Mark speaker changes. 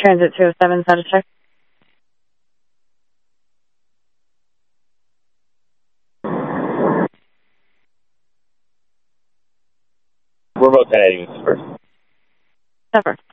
Speaker 1: Transit 207, status check.
Speaker 2: We're both heading first.
Speaker 1: Never.